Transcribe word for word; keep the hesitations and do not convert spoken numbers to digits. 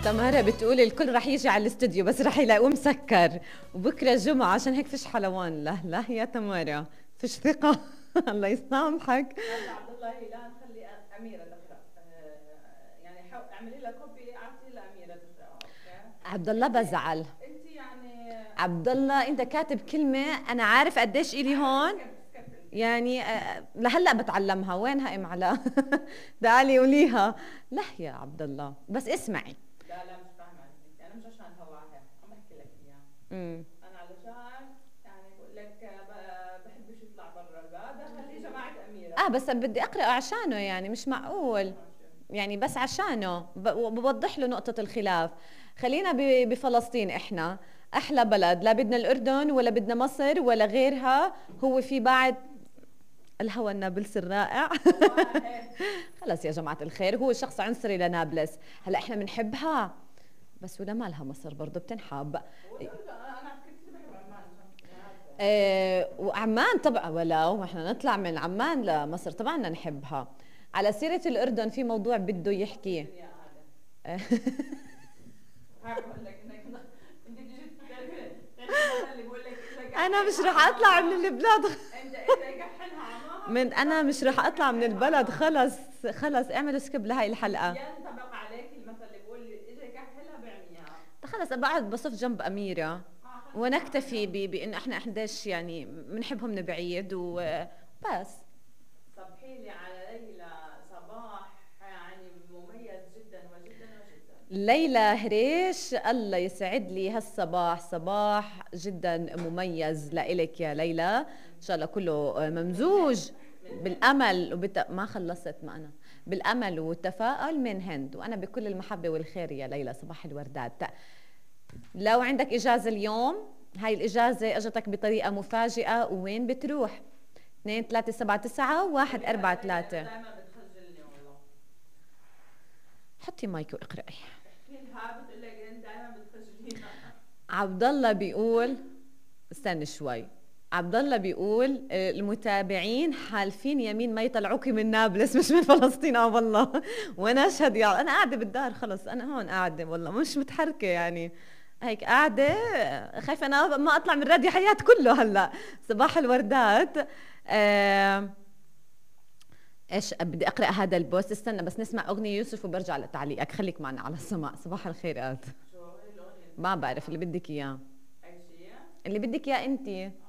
تمارا بتقول الكل رح يجي على الاستوديو بس رح يلاقوه مسكر، وبكره جمعه عشان هيك فيش حلوان. لا لا يا تمارا فيش ثقه. الله يسامحك. هلا عبد الله لا نخلي اميره تقرا، يعني اعملي لها كوبي اعطي لاميره تقرا. اوكي عبد الله بزعل. انت يعني عبد الله انت كاتب كلمه انا عارف قديش الي هون، يعني لهلا بتعلمها. وينها ام علاء؟ تعالي قوليها. لا يا عبد الله بس اسمعي. لا لا مش فاهمه عليك، انا مش عشان هواها عم بحكي لك اياها. امم انا علشان يعني بقول لك بحبش يطلع برا البلد، خليه جماعه اميره. اه بس بدي اقرا عشانه، يعني مش معقول، يعني بس عشانه بوضح له نقطه الخلاف. خلينا بفلسطين، احنا احلى بلد، لا بدنا الاردن ولا بدنا مصر ولا غيرها. هو في بعد الهوى النابلس الرائع. خلص يا جماعة الخير، هو شخص عنصري لنابلس. هلا احنا بنحبها بس ولا مالها مصر برضه بتنحب. انا كثير بحب عمان. ايه وعمان طبعا، ولو احنا نطلع من عمان لمصر طبعا نحبها. على سيرة الأردن في موضوع بده يحكي. أنا مش رح أطلع من البلاد. من أنا مش رح أطلع من البلد. خلص خلص اعملوا سكيب لهي الحلقة. ينطبق عليك المثل اللي بقول إجا يكحلها بعميها. خلص بقعد بصف جنب أميرة ونكتفي بأن احنا قديش يعني بنحبهم من بعيد وبس. صبحي لي على ليلى صباح يعني مميز جدا وجدا وجدا. ليلى هريش الله يسعد لي هالصباح، صباح جدا مميز لإلك يا ليلى. ان شاء الله كله ممزوج بالامل وبت... ما خلصت ما انا بالامل والتفاؤل من هند، وانا بكل المحبه والخير يا ليلى. صباح الوردات. لو عندك اجازه اليوم، هاي الاجازه اجتك بطريقه مفاجئه، وين بتروح؟ اثنين ثلاثة سبعة تسعة واحد أربعة ثلاثة. دائما بتخجلني والله. حطي مايك واقرأي. احكي لها بتقول لك انت دائما بتخجلينا. عبد الله بيقول استنى شوي. عبد الله بيقول المتابعين حالفين يمين ما يطلعوكي من نابلس مش من فلسطين. اه والله وانا اشهد يا انا قاعده بالدار. خلص انا هون قاعده والله مش متحركه، يعني هيك قاعده خايفه انا ما اطلع من راديو حياه كله. هلا صباح الوردات. آه ايش بدي اقرا هذا البوست. استنى بس نسمع اغنيه يوسف وبرجع لتعليقك. خليك معنا على السماء. صباح الخيرات. شو هي الاغنيه؟ ما بعرف اللي بدك اياه. اي شيء؟ اللي بدك اياه انت.